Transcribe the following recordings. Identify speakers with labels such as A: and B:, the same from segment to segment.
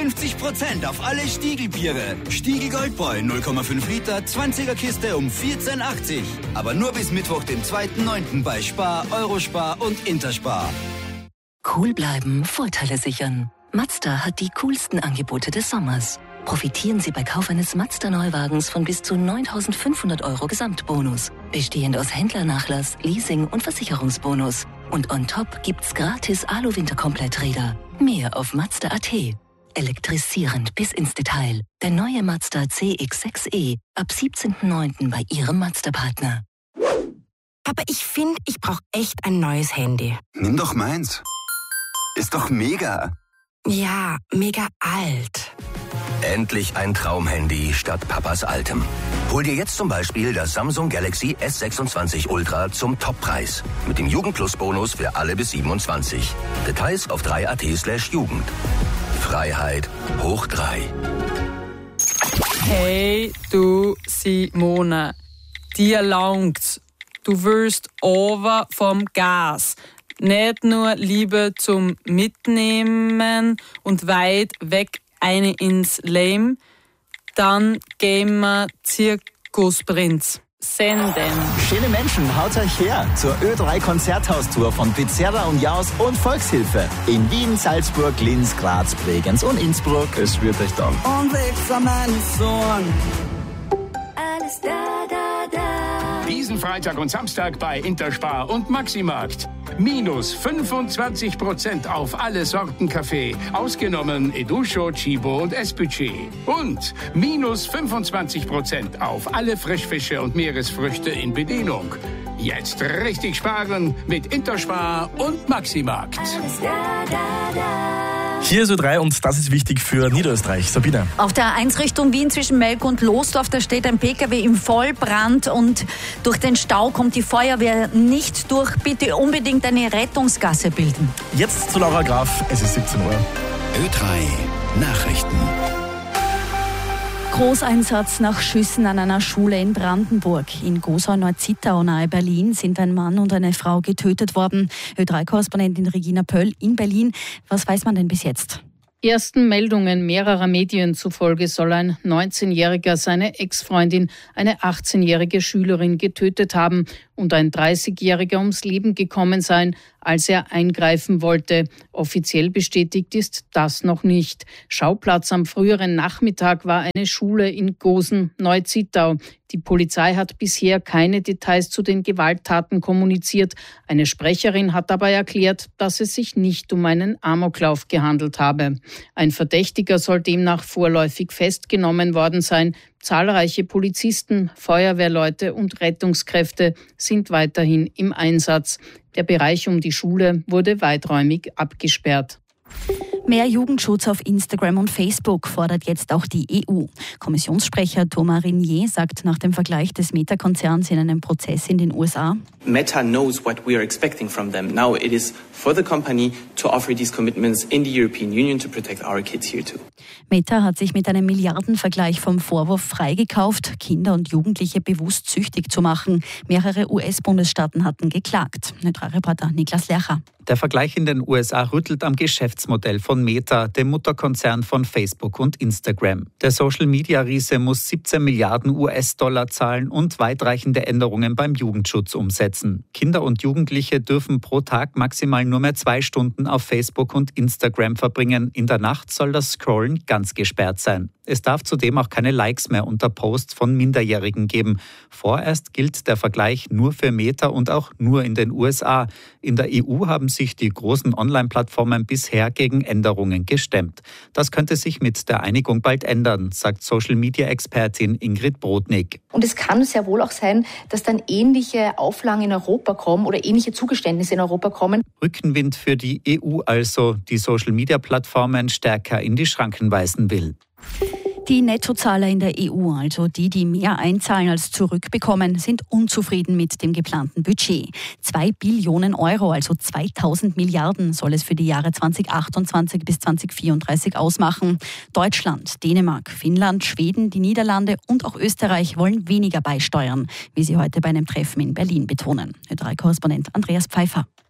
A: 50% auf alle Stiegelbiere. Stiegel Goldbräu 0,5 Liter, 20er Kiste um 14,80. Aber nur bis Mittwoch, den 2.9. bei Spar, Eurospar und Interspar.
B: Cool bleiben, Vorteile sichern. Mazda hat die coolsten Angebote des Sommers. Profitieren Sie bei Kauf eines Mazda-Neuwagens von bis zu 9.500 € Gesamtbonus. Bestehend aus Händlernachlass, Leasing und Versicherungsbonus. Und on top gibt's gratis Alu-Winterkompletträder. Mehr auf Mazda.at. Elektrisierend bis ins Detail. Der neue Mazda CX-6e ab 17.09. bei Ihrem Mazda-Partner.
C: Aber ich finde, ich brauche echt ein neues Handy.
D: Nimm doch meins. Ist doch mega.
C: Ja, mega alt.
E: Endlich ein Traumhandy statt Papas altem. Hol dir jetzt zum Beispiel das Samsung Galaxy S26 Ultra zum Toppreis. Mit dem Jugend-Plus-Bonus für alle bis 27. Details auf 3.at/Jugend. Freiheit hoch 3.
F: Hey, du Simone. Dir langt's. Du willst over vom Gas. Nicht nur Liebe zum Mitnehmen und weit weg eine ins Lame, dann gehen wir Zirkusprinz. Senden.
G: Schöne Menschen, haut euch her zur Ö3-Konzerthaustour von Pizzeria und Jaus und Volkshilfe. In Wien, Salzburg, Linz, Graz, Bregenz und Innsbruck.
H: Es wird euch dann.
I: Und weg von meinem Sohn.
J: Alles da, da, da.
K: Diesen Freitag und Samstag bei Interspar und Maximarkt. Minus 25% auf alle Sorten Kaffee, ausgenommen Educho, Chibo und Esbucci. Und minus 25% auf alle Frischfische und Meeresfrüchte in Bedienung. Jetzt richtig sparen mit Interspar und Maximarkt.
J: Alles da, da, da.
H: Hier ist Ö3 und das ist wichtig für Niederösterreich. Sabine.
L: Auf der A1 Richtung Wien zwischen Melk und Losdorf, da steht ein PKW im Vollbrand und durch den Stau kommt die Feuerwehr nicht durch. Bitte unbedingt eine Rettungsgasse bilden.
H: Jetzt zu Laura Graf, es ist 17 Uhr.
A: Ö3 Nachrichten.
L: Großeinsatz nach Schüssen an einer Schule in Brandenburg. In Gosau-Nord-Zittau nahe Berlin sind ein Mann und eine Frau getötet worden. Ö3-Korrespondentin Regina Pöll in Berlin. Was weiß man denn bis jetzt?
M: Ersten Meldungen mehrerer Medien zufolge soll ein 19-Jähriger seine Ex-Freundin, eine 18-jährige Schülerin, getötet haben und ein 30-Jähriger ums Leben gekommen sein, als er eingreifen wollte. Offiziell bestätigt ist das noch nicht. Schauplatz am früheren Nachmittag war eine Schule in Gosen-Neu-Zittau. Die Polizei hat bisher keine Details zu den Gewalttaten kommuniziert. Eine Sprecherin hat dabei erklärt, dass es sich nicht um einen Amoklauf gehandelt habe. Ein Verdächtiger soll demnach vorläufig festgenommen worden sein. Zahlreiche Polizisten, Feuerwehrleute und Rettungskräfte sind weiterhin im Einsatz. Der Bereich um die Schule wurde weiträumig abgesperrt.
L: Mehr Jugendschutz auf Instagram und Facebook fordert jetzt auch die EU. Kommissionssprecher Thomas Renier sagt nach dem Vergleich des Meta-Konzerns in einem Prozess in den USA:
N: Meta knows what we are expecting from them. Now it is for the company to offer these commitments in the European Union to protect our kids here too.
L: Meta hat sich mit einem Milliardenvergleich vom Vorwurf freigekauft, Kinder und Jugendliche bewusst süchtig zu machen. Mehrere US-Bundesstaaten hatten geklagt. Reporter Niklas Lercher.
O: Der Vergleich in den USA rüttelt am Geschäftsmodell von Meta, dem Mutterkonzern von Facebook und Instagram. Der Social-Media-Riese muss 17 Milliarden US-Dollar zahlen und weitreichende Änderungen beim Jugendschutz umsetzen. Kinder und Jugendliche dürfen pro Tag maximal nur mehr 2 Stunden auf Facebook und Instagram verbringen. In der Nacht soll das Scrollen ganz gesperrt sein. Es darf zudem auch keine Likes mehr unter Posts von Minderjährigen geben. Vorerst gilt der Vergleich nur für Meta und auch nur in den USA. In der EU haben sich die großen Online-Plattformen bisher gegen Änderungen gestemmt. Das könnte sich mit der Einigung bald ändern, sagt Social-Media-Expertin Ingrid Brodnik.
P: Und es kann sehr wohl auch sein, dass dann ähnliche Auflagen in Europa kommen oder ähnliche Zugeständnisse in Europa kommen.
O: Rückenwind für die EU also, die Social-Media-Plattformen stärker in die Schranken weisen will.
L: Die Nettozahler in der EU, also die mehr einzahlen als zurückbekommen, sind unzufrieden mit dem geplanten Budget. 2 Billionen Euro, also 2000 Milliarden, soll es für die Jahre 2028 bis 2034 ausmachen. Deutschland, Dänemark, Finnland, Schweden, die Niederlande und auch Österreich wollen weniger beisteuern, wie sie heute bei einem Treffen in Berlin betonen. Ö3-Korrespondent Andreas Pfeiffer.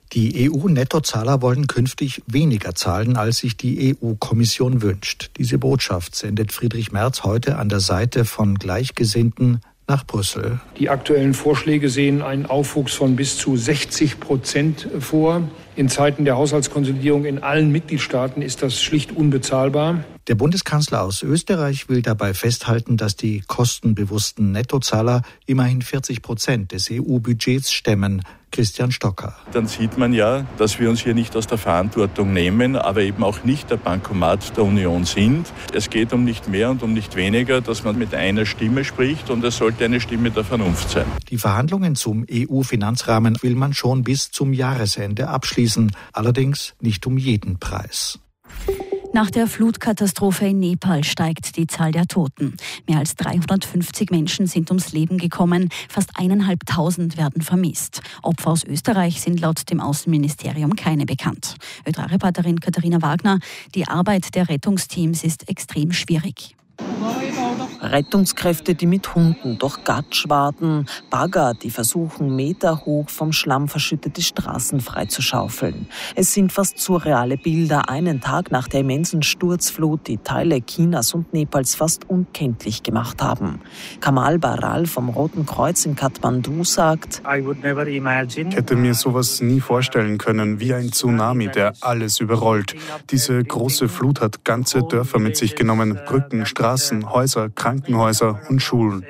Q: Die EU-Nettozahler wollen künftig weniger zahlen, als sich die EU-Kommission wünscht. Diese Botschaft sendet Friedrich Merz heute an der Seite von Gleichgesinnten nach Brüssel.
R: Die aktuellen Vorschläge sehen einen Aufwuchs von bis zu 60% vor. In Zeiten der Haushaltskonsolidierung in allen Mitgliedstaaten ist das schlicht unbezahlbar.
Q: Der Bundeskanzler aus Österreich will dabei festhalten, dass die kostenbewussten Nettozahler immerhin 40% des EU-Budgets stemmen. Christian Stocker.
S: Dann sieht man ja, dass wir uns hier nicht aus der Verantwortung nehmen, aber eben auch nicht der Bankomat der Union sind. Es geht um nicht mehr und um nicht weniger, dass man mit einer Stimme spricht, und es sollte eine Stimme der Vernunft sein.
Q: Die Verhandlungen zum EU-Finanzrahmen will man schon bis zum Jahresende abschließen, allerdings nicht um jeden Preis.
L: Nach der Flutkatastrophe in Nepal steigt die Zahl der Toten. Mehr als 350 Menschen sind ums Leben gekommen, fast 1.500 werden vermisst. Opfer aus Österreich sind laut dem Außenministerium keine bekannt. Ö3-Reporterin Katharina Wagner, die Arbeit der Rettungsteams ist extrem schwierig.
T: Rettungskräfte, die mit Hunden durch Gatsch waden, Bagger, die versuchen, meterhoch vom Schlamm verschüttete Straßen freizuschaufeln. Es sind fast surreale Bilder, einen Tag nach der immensen Sturzflut, die Teile Chinas und Nepals fast unkenntlich gemacht haben. Kamal Baral vom Roten Kreuz in Kathmandu sagt:
U: Ich hätte mir sowas nie vorstellen können, wie ein Tsunami, der alles überrollt. Diese große Flut hat ganze Dörfer mit sich genommen, Brücken, Straßen, Häuser, Krankenhäuser und Schulen.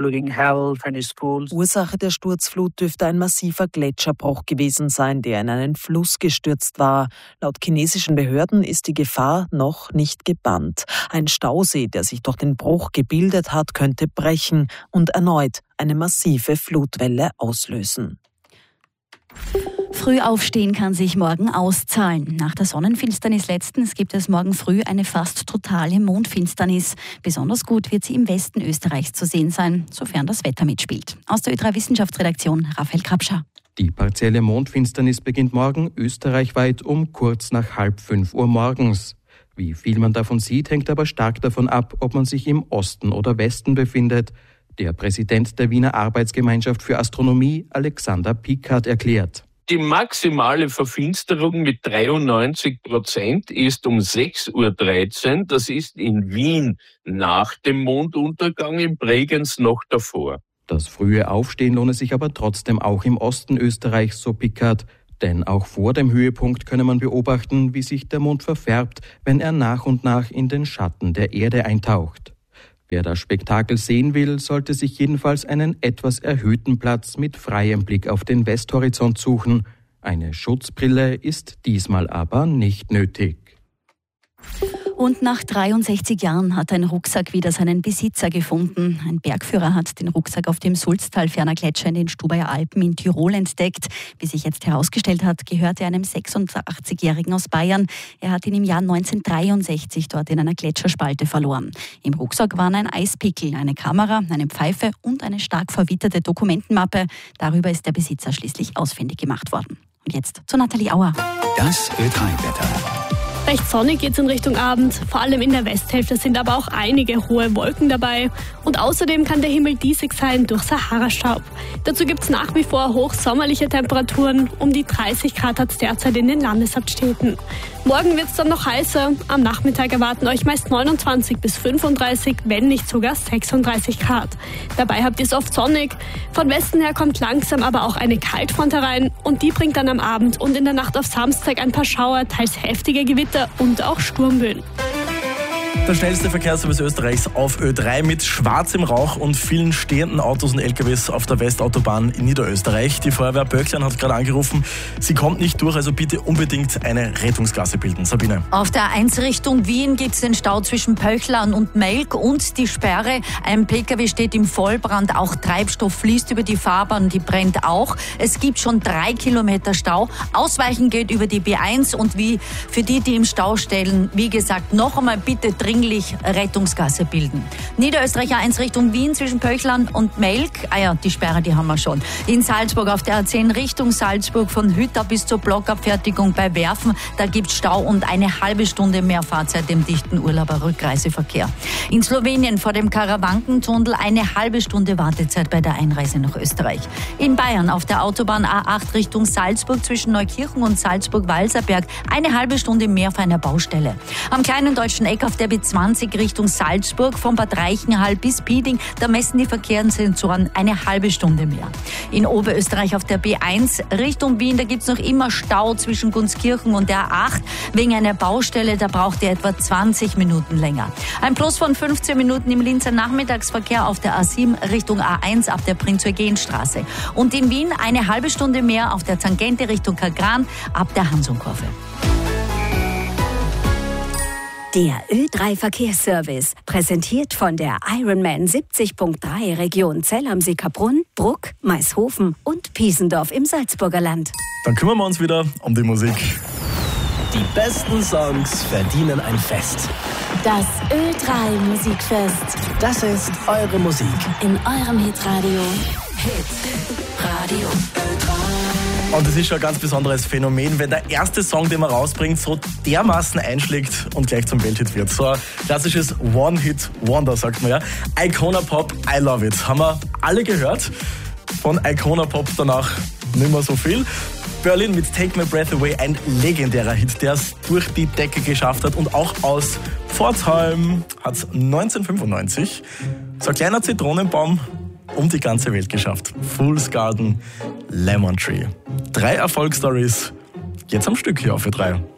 T: Ursache der Sturzflut dürfte ein massiver Gletscherbruch gewesen sein, der in einen Fluss gestürzt war. Laut chinesischen Behörden ist die Gefahr noch nicht gebannt. Ein Stausee, der sich durch den Bruch gebildet hat, könnte brechen und erneut eine massive Flutwelle auslösen.
L: Früh aufstehen kann sich morgen auszahlen. Nach der Sonnenfinsternis letztens gibt es morgen früh eine fast totale Mondfinsternis. Besonders gut wird sie im Westen Österreichs zu sehen sein, sofern das Wetter mitspielt. Aus der Ö3 Wissenschaftsredaktion Raphael Krapscher.
V: Die partielle Mondfinsternis beginnt morgen österreichweit um kurz nach 4:30 Uhr morgens. Wie viel man davon sieht, hängt aber stark davon ab, ob man sich im Osten oder Westen befindet. Der Präsident der Wiener Arbeitsgemeinschaft für Astronomie, Alexander Pickard, erklärt:
W: Die maximale Verfinsterung mit 93% ist um 6:13 Uhr. Das ist in Wien nach dem Monduntergang, in Bregenz noch davor.
V: Das frühe Aufstehen lohne sich aber trotzdem auch im Osten Österreichs, so Pickard. Denn auch vor dem Höhepunkt könne man beobachten, wie sich der Mond verfärbt, wenn er nach und nach in den Schatten der Erde eintaucht. Wer das Spektakel sehen will, sollte sich jedenfalls einen etwas erhöhten Platz mit freiem Blick auf den Westhorizont suchen. Eine Schutzbrille ist diesmal aber nicht nötig.
L: Und nach 63 Jahren hat ein Rucksack wieder seinen Besitzer gefunden. Ein Bergführer hat den Rucksack auf dem Sulztal-Ferner Gletscher in den Stubaier Alpen in Tirol entdeckt. Wie sich jetzt herausgestellt hat, gehört er einem 86-Jährigen aus Bayern. Er hat ihn im Jahr 1963 dort in einer Gletscherspalte verloren. Im Rucksack waren ein Eispickel, eine Kamera, eine Pfeife und eine stark verwitterte Dokumentenmappe. Darüber ist der Besitzer schließlich ausfindig gemacht worden. Und jetzt zu Nathalie Auer.
A: Das Ö3-Wetter.
X: Recht sonnig geht's in Richtung Abend. Vor allem in der Westhälfte sind aber auch einige hohe Wolken dabei. Und außerdem kann der Himmel diesig sein durch Sahara-Staub. Dazu gibt's nach wie vor hochsommerliche Temperaturen. Um die 30 Grad hat's derzeit in den Landeshauptstädten. Morgen wird's dann noch heißer. Am Nachmittag erwarten euch meist 29 bis 35, wenn nicht sogar 36 Grad. Dabei habt ihr es oft sonnig. Von Westen her kommt langsam aber auch eine Kaltfront herein. Und die bringt dann am Abend und in der Nacht auf Samstag ein paar Schauer, teils heftige Gewitter und auch Sturmböen.
H: Der schnellste Verkehrsservice Österreichs auf Ö3 mit schwarzem Rauch und vielen stehenden Autos und LKWs auf der Westautobahn in Niederösterreich. Die Feuerwehr Böcklein hat gerade angerufen, sie kommt nicht durch, also bitte unbedingt eine Rettungsgasse bilden. Sabine.
Y: Auf der 1 Richtung Wien gibt es den Stau zwischen Pöchlern und Melk und die Sperre. Ein Pkw steht im Vollbrand, auch Treibstoff fließt über die Fahrbahn, die brennt auch. Es gibt schon 3 Kilometer Stau. Ausweichen geht über die B1 und wie für die im Stau stehen, wie gesagt, noch einmal bitte dringend dringlich Rettungsgasse bilden. Niederösterreich A1 Richtung Wien zwischen Pöchlern und Melk. Die Sperre, die haben wir schon. In Salzburg auf der A10 Richtung Salzburg von Hütter bis zur Blockabfertigung bei Werfen. Da gibt es Stau und eine halbe Stunde mehr Fahrzeit im dichten Urlauber-Rückreiseverkehr. In Slowenien vor dem Karawankentunnel eine halbe Stunde Wartezeit bei der Einreise nach Österreich. In Bayern auf der Autobahn A8 Richtung Salzburg zwischen Neukirchen und Salzburg-Walserberg eine halbe Stunde mehr auf einer Baustelle. Am kleinen deutschen Eck auf der B20 Richtung Salzburg von Bad Reichenhall bis Pieding, da messen die Verkehrssensoren eine halbe Stunde mehr. In Oberösterreich auf der B1 Richtung Wien, da gibt's noch immer Stau zwischen Gunskirchen und der A8 wegen einer Baustelle, da braucht ihr etwa 20 Minuten länger. Ein Plus von 15 Minuten im Linzer Nachmittagsverkehr auf der A7 Richtung A1 ab der Prinz-Eugen-Straße. Und in Wien eine halbe Stunde mehr auf der Tangente Richtung Kagran ab der Hansumkurve.
B: Der Ö3 Verkehrsservice, präsentiert von der Ironman 70.3 Region Zell am See-Kaprun, Bruck, Maishofen und Piesendorf im Salzburger Land.
H: Dann kümmern wir uns wieder um die Musik.
C: Die besten Songs verdienen ein Fest.
J: Das Ö3 Musikfest.
C: Das ist eure Musik.
J: In eurem Hitradio. Hitradio Ö3.
H: Und es ist schon ein ganz besonderes Phänomen, wenn der erste Song, den man rausbringt, so dermaßen einschlägt und gleich zum Welthit wird. So ein klassisches One-Hit-Wonder, sagt man ja. Icona Pop, I Love It. Haben wir alle gehört. Von Icona Pop danach nicht mehr so viel. Berlin mit Take My Breath Away, ein legendärer Hit, der es durch die Decke geschafft hat. Und auch aus Pforzheim hat es 1995 so ein kleiner Zitronenbaum um die ganze Welt geschafft. Fool's Garden, Lemon Tree. 3 Erfolgsstories, jetzt am Stück hier auf Ö3.